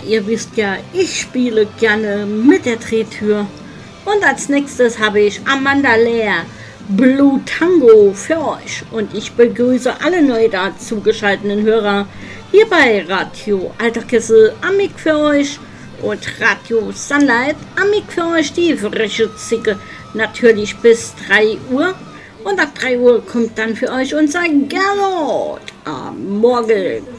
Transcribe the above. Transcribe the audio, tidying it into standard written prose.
ihr wisst ja, ich spiele gerne mit der Drehtür. Und als nächstes habe ich Amanda Lear, Blue Tango für euch. Und ich begrüße alle neu dazugeschalteten Hörer hier bei Radio Alter Kessel Amik für euch und Radio Sunlight Amik für euch, die frische Zicke. Natürlich bis 3 Uhr. Und ab 3 Uhr kommt dann für euch unser Gernot am Morgen.